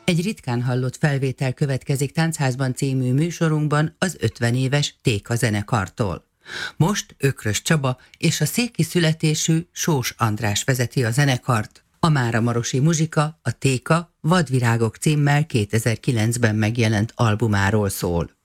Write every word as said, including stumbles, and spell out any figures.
Egy ritkán hallott felvétel következik Táncházban című műsorunkban az ötven éves Téka zenekartól. Most Ökrös Csaba és a széki születésű Sós András vezeti a zenekart. A máramarosi muzsika a Téka Vadvirágok címmel kétezer-kilencben megjelent albumáról szól.